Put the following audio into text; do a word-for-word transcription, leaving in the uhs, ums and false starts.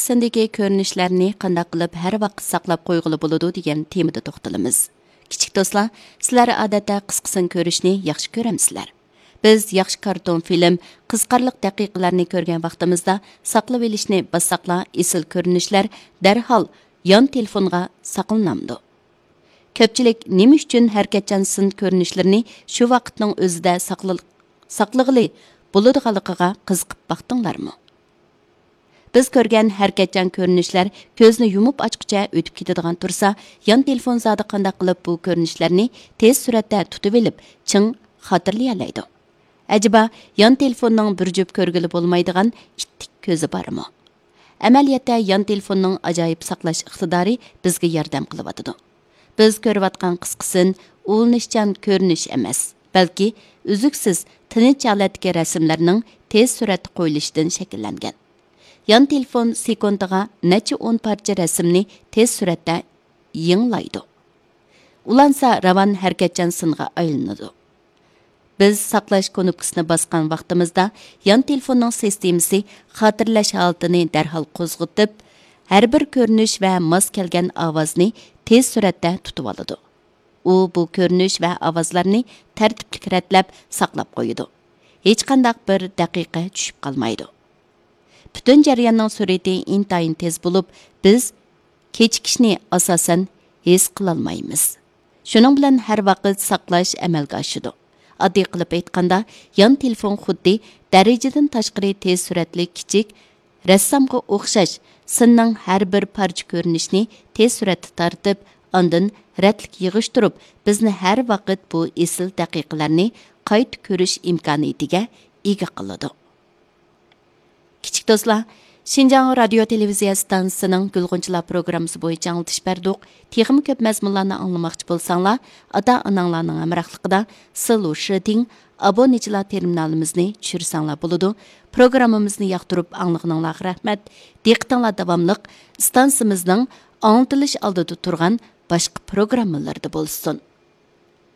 qismdagi ko'rinishlarni qanday qilib har vaqt saqlab qo'yg'ili bo'ladi degan temada to'xtalamiz. Kichik do'stlar, sizlar odatda qisqasin ko'rishni yaxshi ko'ramsizlar. Biz yaxshi karton film, qisqarliq daqiqalarni ko'rgan vaqtimizda saqlab olishni bassaqla esil ko'rinishlar darhol yon telefonga saqlanamdi. Ko'pchilik nima uchun harakatchansin ko'rinishlarni shu vaqtning o'zida saqlag'ili bo'ladiganligiga qiziqib baqdinglarmi? Biz ko'rgan harakatchan ko'rinishlar ko'zni yumib ochqicha o'tib ketadigan tursa, yon telefon zodi qanday qilib bu ko'rinishlarni tez suratda tutib olib, ching xotirlay oladi. Acaba yon telefonning bir jup ko'rgili bo'lmaydigan ittik ko'zi bormi? Amaliyotda yon telefonning ajoyib saqlash iqtidori bizga yordam qilyotidi. Biz ko'rayotgan qisqisin ulanishchan ko'rinish emas, balki uzuksiz tinch holatdagi rasmlarning tez suratda qo'yilishidan shakllangan. Yon telefon sekundiga necha o'n parcha rasmni tez suratda yinglaydi. Ulansa ravon harakatchan singa aylanadi. Biz saqlash knopkasini bosgan vaqtimizda yon telefonning sistemasi xotirlash holatini darhol qo'zg'atib, har bir ko'rinish va mos kelgan ovozni tez suratda tutib oladi. U bu ko'rinish va ovozlarni tartibli ratlab saqlab qo'yadi. Hech qanday bir daqiqa tushib qolmaydi. Bütün jarayonning surati intayin tez bo'lib, biz kechikishni asosan his qilolmaymiz. Shuning bilan har vaqt saqlash amalga oshadi. Oddiy qilib aytganda, yon telefon xuddi darajadan tashqari tez suratli kichik rassamga o'xshash sinning har bir parcha ko'rinishni tez suratda tortib, ondan ratlik yig'ishtirib, bizni har vaqt bu esil daqiqalarni qayta ko'rish imkoniyatiga ega qiladi. Kichik do'stlar, Şinjan radio televiziya stansiyasining Gulg'unchilar programmasi bo'yicha anglitish berdik. Texnik ko'p mazmunlarni anglamoqchi bo'lsanglar, ota-onanglarning hamrohligida Silu Shiting abonechilar terminalimizni tushirsanglar bo'ladi. Programmamizni yoqtirib anglaganinglarga rahmat. Diqqatinglar davomliq stansiyamizning anglitilish oldida turgan boshqa programmalarda bo'lsin.